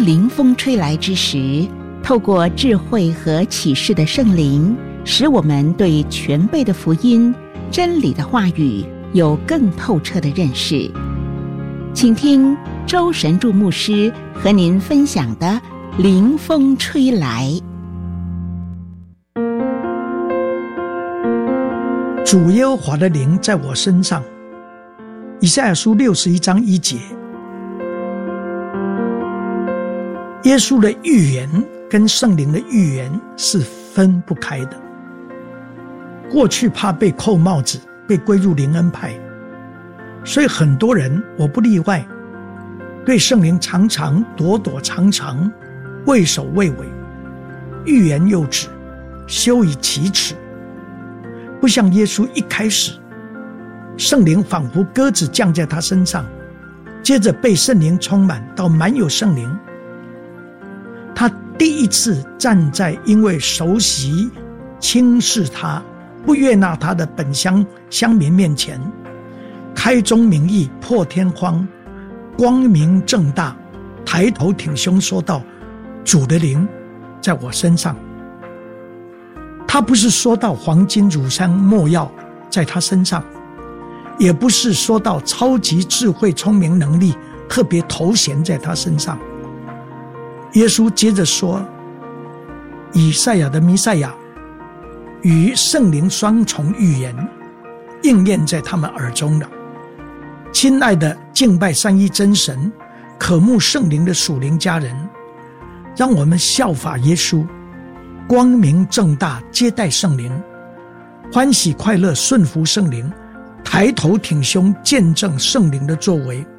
当灵风吹来之时，透过智慧和启示的圣灵，使我们对全备的福音、真理的话语有更透彻的认识。请听周神助牧师和您分享的灵风吹来。 主耶和华的灵在我身上。以赛亚书61章1节。耶稣的预言跟圣灵的预言是分不开的。过去怕被扣帽子，被归入灵恩派，所以很多人，我不例外，对圣灵常常躲躲藏藏，畏首畏尾，欲言又止，羞以启齿。不像耶稣一开始，圣灵仿佛鸽子降在他身上，接着被圣灵充满到满有圣灵。他第一次站在因为熟悉轻视他不悦纳他的本乡民面前，开宗明义破天荒光明正大抬头挺胸说道，主的灵在我身上。他不是说到黄金乳香没药在他身上，也不是说到超级智慧聪明能力特别头衔在他身上。耶稣接着说，以赛亚的弥赛亚与圣灵双重预言应验在他们耳中了。亲爱的敬拜三一真神渴慕圣灵的属灵家人，让我们效法耶稣，光明正大接待圣灵，欢喜快乐顺服圣灵，抬头挺胸见证圣灵的作为。